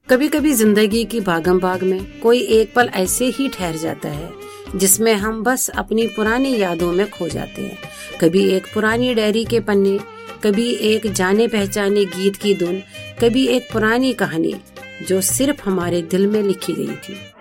कभी कभी जिंदगी की भागम भाग में कोई एक पल ऐसे ही ठहर जाता है जिसमें हम बस अपनी पुरानी यादों में खो जाते हैं। कभी एक पुरानी डायरी के पन्ने, कभी एक जाने पहचाने गीत की धुन, कभी एक पुरानी कहानी जो सिर्फ हमारे दिल में लिखी गई थी।